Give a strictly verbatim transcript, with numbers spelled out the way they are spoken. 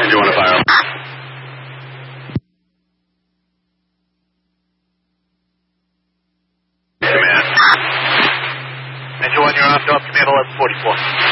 Did you want to fire? Command. Engine one, you're off to up command eleven forty-four.